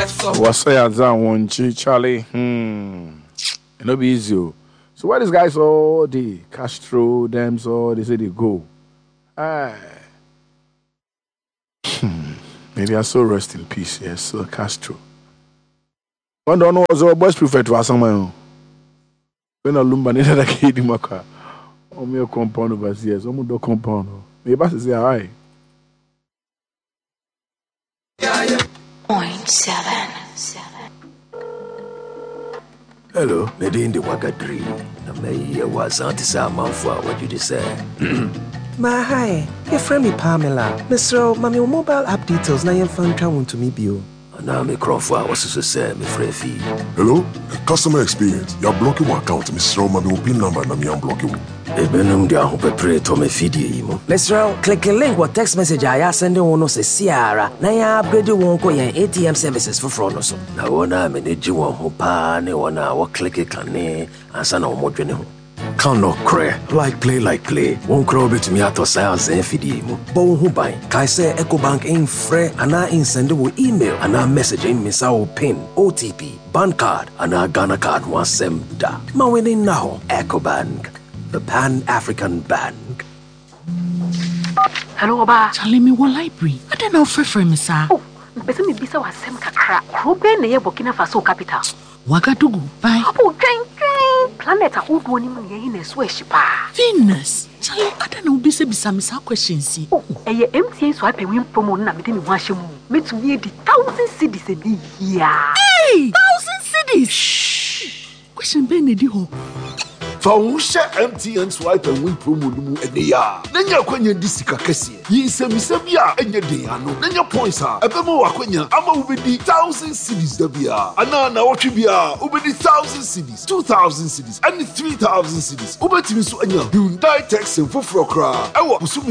What's that one, Charlie? It'll be easy. So where these guys all the Castro, them so they say they go. Maybe I saw rest in peace. Yes, so Castro. One don't know was our boys prefer to ask someone. When a lumba needed a kid in my car. Oh, me a compound over here. Some do compound. Maybe I say hi. 0.7. Hello, Nadine the Wagadri. Na me was antisa manfua what you say. Ma hi, your friend me Pamela. Mr. Mami mobile app details na yen fan twa to me bio. Na me crofwa was so say me free fee. Hello, customer experience. You're blocking my account, Mr. Mami pin number na me unblocking. Ebenum dia ho pepre to me feedie imo. Mr. click a link what text message I sending one no se Ciara. Na ya upgrade won ko yen ATM services for front no so. Na wona me ne ji won ho pa ne wona wo click kane ansa na wo modwene ho. Can no cray like play. Won't crow bit me out of sales and feedie imo. Bo ho ban. Kai say EcoBank in free ana in send wo email ana message in misa wo pin OTP bank card ana Ghana card one sem da. Ma winning now EcoBank. The Pan-African Bank. Hello, Oba. Charlie, me one library. I don't know for me, sir. Oh, but me bisa wa sem kakra. Krobe na ye Burkina Faso capital. Wagadugu, bye. Oh, train. Planet a old one in ye na so shipa. Venus. Charlie, I don't know bisa me sa questions. Oh, ye MTN so I pay win promo na me de me washi mu. Me to me the 1,000 cedis a day here. Hey, 1,000 cedis. Shh. Question be ne di ho. Fausha MTN swipe and win promo mu eneya. Nanya kwanya disika kese. Yi semisebia enye de ano. Nanya points ha. Ebemo wakwanya ama ubedi 1,000 cedis da bia. Ana na wotwe bia ubedi 1,000 cedis, 2,000 cedis and 3,000 cedis. Ubetimi so anya Hyundai Texan foforo kra. Ewo